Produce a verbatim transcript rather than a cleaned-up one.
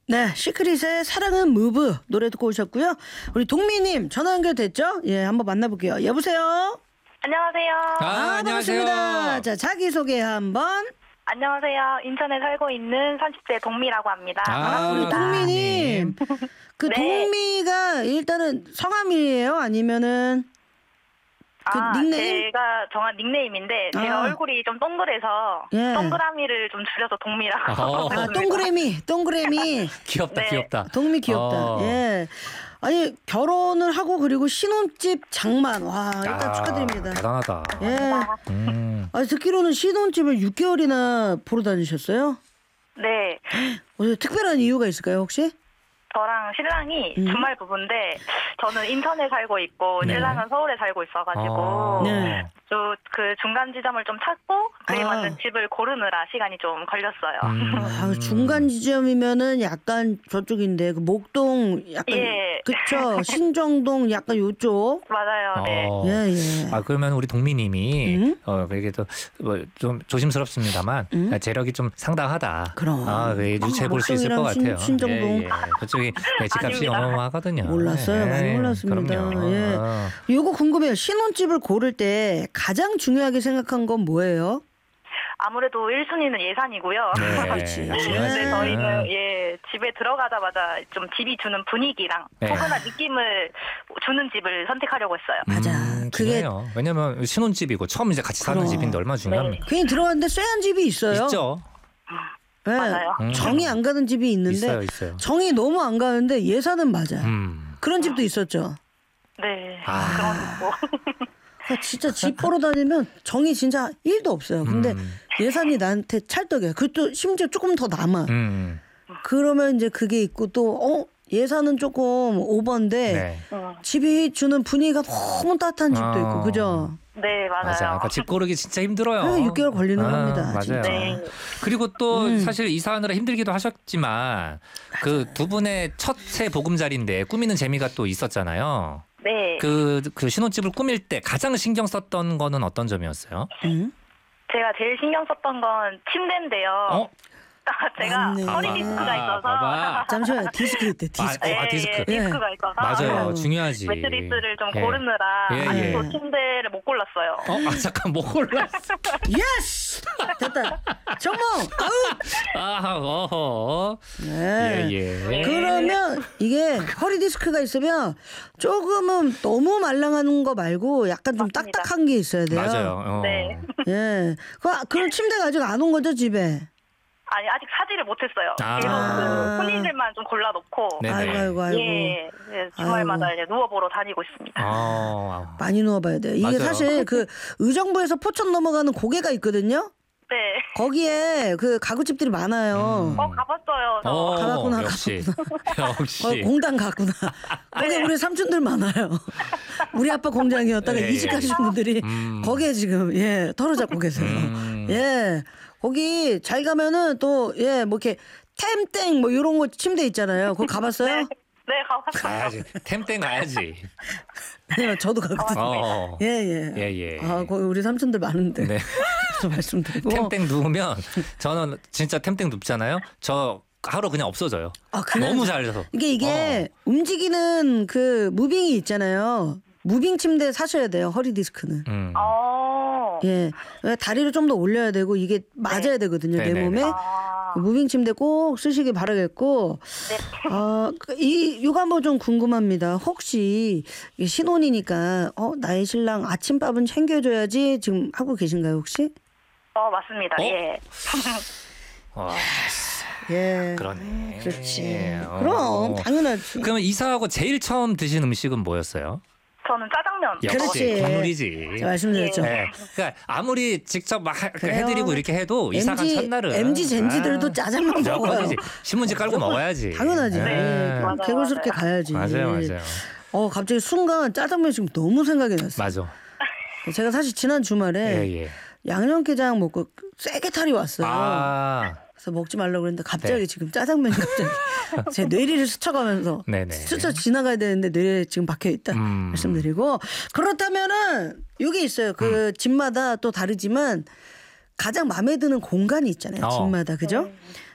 네, 시크릿의 사랑은 무브 노래 듣고 오셨고요. 우리 동미님 전화 연결됐죠? 예, 한번 만나볼게요. 여보세요. 안녕하세요. 아, 아, 안녕하세요. 반갑습니다. 자, 자기소개 한번. 안녕하세요. 인천에 살고 있는 삼십 대 동미라고 합니다. 아, 우리 동미님. 그 네. 동미가 일단은 성함이에요? 아니면은 그 아, 닉네임? 제가 정한 닉네임인데 제가 아. 얼굴이 좀 동그래서 예. 동그라미를 좀 줄여서 동미라고. 어. 아, 동그라미, 동그라미. 귀엽다, 네. 귀엽다. 동미 귀엽다. 어. 예. 아니, 결혼을 하고 그리고 신혼집 장만. 와, 일단 아, 축하드립니다. 대단하다. 예. 음. 아, 듣기로는 신혼집을 육 개월이나 보러 다니셨어요? 네. 어, 특별한 이유가 있을까요, 혹시? 저랑 신랑이 음. 주말 부부인데 저는 인천에 살고 있고 네. 신랑은 서울에 살고 있어가지고 어. 네. 저 그 중간 지점을 좀 찾고 그에 아. 맞는 집을 고르느라 시간이 좀 걸렸어요. 음. 아, 중간 지점이면은 약간 저쪽인데 그 목동 약간 예. 그쵸 신정동 약간 요쪽. 맞아요. 네. 어. 예, 예. 아 그러면 우리 동미님이 음? 어 그게 또좀 조심스럽습니다만 음? 재력이 좀 상당하다. 그럼. 아, 그 유추해 볼 수 있을 것 목동이랑 신- 같아요. 신정동. 예, 예. 그쪽이 예, 집값이 아닙니다. 어마어마하거든요. 몰랐어요. 많이 몰랐습니다. 그럼요. 예. 어. 요거 궁금해요. 신혼집을 고를 때 가장 중요하게 생각한 건 뭐예요? 아무래도 일 순위는 예산이고요. 네, 그렇지. 중요하지. 근데 저희는 예 집에 들어가자마자 좀 집이 주는 분위기랑 네. 포근한 느낌을 주는 집을 선택하려고 했어요. 맞아. 음, 그게 중요해요. 왜냐면 신혼집이고 처음 이제 같이 사는 그럼. 집인데 얼마나 중요합니까? 괜히 들어갔는데 쎄한 집이 있어요. 있죠. 예. 맞아요. 음. 정이 안 가는 집이 있는데 있어요, 있어요. 정이 너무 안 가는데 예산은 맞아. 음. 그런 집도 있었죠. 네. 아. 그런 거. 아, 진짜 집 보러 다니면 정이 진짜 일도 없어요. 근데 음. 예산이 나한테 찰떡이야. 그것도 심지어 조금 더 남아. 음. 그러면 이제 그게 있고 또 어? 예산은 조금 오버인데 네. 음. 집이 주는 분위기가 너무 따뜻한 집도 어. 있고 그죠? 네 맞아요. 맞아. 그러니까 집 고르기 진짜 힘들어요. 그래서 육 개월 걸리는 아, 겁니다. 맞아요. 진짜. 네. 그리고 또 음. 사실 이사하느라 힘들기도 하셨지만 그 두 분의 첫 새 보금자리인데 꾸미는 재미가 또 있었잖아요. 네. 그, 그 신혼집을 꾸밀 때 가장 신경 썼던 거는 어떤 점이었어요? 응? 제가 제일 신경 썼던 건 침대인데요. 어? 제가 맞네. 허리 디스크가 있어서. 봐봐. 잠시만요. 디스크 있대. 디스크. 아, 아, 디스크. 예, 디스크가 있어서. 맞아요. 아유. 중요하지. 매트리스를 좀 예. 고르느라 예, 예. 또 침대를 못 골랐어요. 어, 아, 잠깐, 뭐 골랐어? 예스! 됐다. 정모! 아우! 아, 어허. 네. 예, 예. 그러면 이게 허리 디스크가 있으면 조금은 너무 말랑하는 거 말고 약간 좀 맞습니다. 딱딱한 게 있어야 돼요. 맞아요. 어. 네. 예. 그, 그럼 침대가 아직 안 온 거죠, 집에? 아니 아직 사지를 못했어요. 아. 계속 그 손님들만 좀 골라놓고. 네네. 아이고, 아이고, 아이고. 예, 예, 주말마다 이제 누워보러 다니고 있습니다. 어. 많이 누워봐야 돼요. 이게 맞아요. 사실 그 의정부에서 포천 넘어가는 고개가 있거든요. 네. 거기에 그 가구집들이 많아요. 음. 어 가봤어요. 저. 어, 가봤구나, 역시. 역시. 어, 공단 갔구나. 거기 우리 삼촌들 많아요. 우리 아빠 공장이었다가 예, 이직 예. 가신 분들이 음. 거기에 지금 예 털어 잡고 계세요. 음. 예 거기 잘 가면은 또 예 뭐 이렇게 템땡 뭐 이런 거 침대 있잖아요. 그거 가봤어요? 네. 네 가봤어요. 가야지. 템땡 가야지. 네, 저도 가거든요. 어. 예예. 예, 예. 아 거기 우리 삼촌들 많은데 네. 그래서 말씀드리고. 템땡 누우면 저는 진짜 템땡 눕잖아요. 저 하루 그냥 없어져요. 아, 그냥- 너무 잘 자서. 이게 이게 움직이는 그 무빙이 있잖아요. 무빙 침대 사셔야 돼요. 허리 디스크는. 음. 어. 예. 다리를 좀 더 올려야 되고 이게 맞아야 되거든요. 내 네네네. 몸에. 아. 무빙 침대 꼭 쓰시길 바라겠고. 네. 어, 이 이거 한번 좀 궁금합니다. 혹시 이게 신혼이니까 어, 나의 신랑 아침밥은 챙겨줘야지 지금 하고 계신가요, 혹시? 어 맞습니다. 어? 예. 와, 예. 그러네. 그렇지. 어. 그럼 당연하지. 그러면 이사하고 제일 처음 드신 음식은 뭐였어요? 저는 짜장면. 역시 그렇지. 국물이지. 제가 말씀드렸죠. 네. 그러니까 아무리 직접 막 해- 그래요. 해드리고 이렇게 해도 이사 간 첫날은 엠지 젠지들도 아, 짜장면 먹어요. 무조건이지. 신문지 깔고 먹어야지. 당연하지. 네. 예. 맞아요, 개걸스럽게 맞아요. 가야지. 맞아요, 맞아요. 어 갑자기 순간 짜장면 지금 너무 생각이 났어요. 맞아. 제가 사실 지난 주말에 예, 예. 양념게장 먹고 세게 탈이 왔어요. 아, 그래서 먹지 말라고 그랬는데 갑자기 네. 지금 짜장면이 갑자기 제 뇌리를 스쳐가면서 네네. 스쳐 지나가야 되는데 뇌리에 지금 박혀 있다 음. 말씀드리고 그렇다면은 이게 있어요. 그 음. 집마다 또 다르지만 가장 마음에 드는 공간이 있잖아요. 어. 집마다 그죠?